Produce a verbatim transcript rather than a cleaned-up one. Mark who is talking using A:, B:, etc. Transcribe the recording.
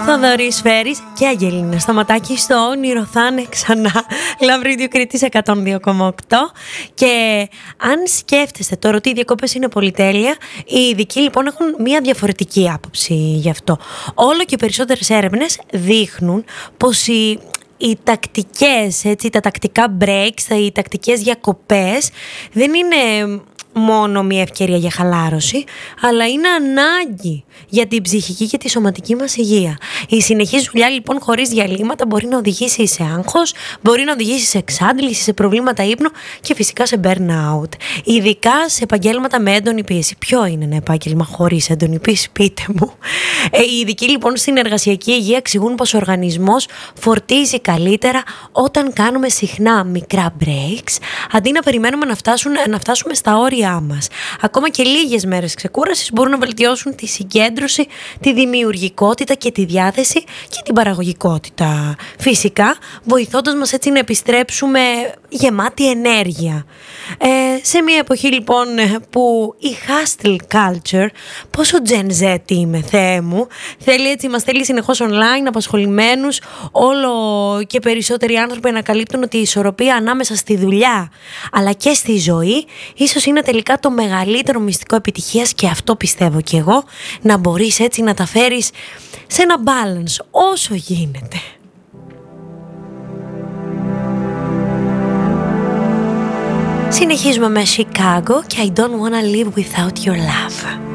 A: Θοδωρής Φέρης και Αγγελίνα Σταματάκη στο Όνειρο θα είναι ξανά. Love Radio Κρήτης εκατόν δύο κόμμα οκτώ. Και αν σκέφτεστε τώρα ότι οι διακοπές είναι πολυτέλεια, οι ειδικοί λοιπόν έχουν μια διαφορετική άποψη γι' αυτό. Όλο και περισσότερες έρευνες δείχνουν πως οι οι τακτικές, έτσι, τα τακτικά breaks, οι τακτικές διακοπές δεν είναι μόνο μια ευκαιρία για χαλάρωση, αλλά είναι ανάγκη για την ψυχική και τη σωματική μας υγεία. Η συνεχής δουλειά λοιπόν χωρίς διαλύματα μπορεί να οδηγήσει σε άγχος, μπορεί να οδηγήσει σε εξάντληση, σε προβλήματα ύπνου και φυσικά σε burnout. Ειδικά σε επαγγέλματα με έντονη πίεση. Ποιο είναι ένα επάγγελμα χωρίς έντονη πίεση, πείτε μου. Ε, οι ειδικοί λοιπόν στην εργασιακή υγεία εξηγούν πως ο οργανισμός φορτίζει καλύτερα όταν κάνουμε συχνά μικρά breaks, αντί να περιμένουμε να, φτάσουν, να φτάσουμε στα όρια μας. Ακόμα και λίγες μέρες ξεκούρασης μπορούν να βελτιώσουν τη συγκέντρωση, τη δημιουργικότητα και τη διάθεση και την παραγωγικότητα. Φυσικά, βοηθώντας μας έτσι να επιστρέψουμε γεμάτη ενέργεια. Ε, σε μια εποχή λοιπόν που η hustle culture, πόσο Gen Z είμαι, Θεέ μου, θέλει έτσι, μας θέλει συνεχώς online, απασχολημένους, όλο και περισσότεροι άνθρωποι ανακαλύπτουν ότι η ισορροπία ανάμεσα στη δουλειά αλλά και στη ζωή ίσως είναι τελικά το μεγαλύτερο μυστικό επιτυχίας, και αυτό πιστεύω κι εγώ, να μπορείς έτσι να τα φέρεις σε ένα balance όσο γίνεται. Συνεχίζουμε με Chicago και I don't wanna live without your love.